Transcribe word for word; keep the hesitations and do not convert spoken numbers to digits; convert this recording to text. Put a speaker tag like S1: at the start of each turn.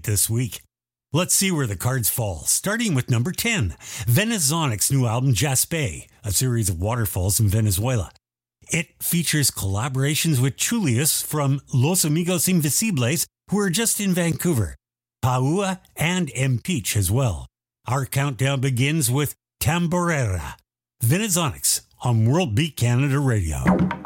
S1: this week. Let's see where the cards fall, starting with number ten, Venezonics' new album Jaspe, a series of waterfalls in Venezuela. It features collaborations with Chulius from Los Amigos Invisibles, who are just in Vancouver, Paua and Impeach as well. Our countdown begins with Tamborera, Venezonics on World Beat Canada Radio.